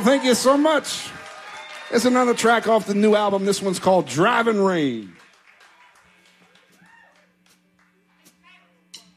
Thank you so much. It's another track off the new album. This one's called Driving Rain.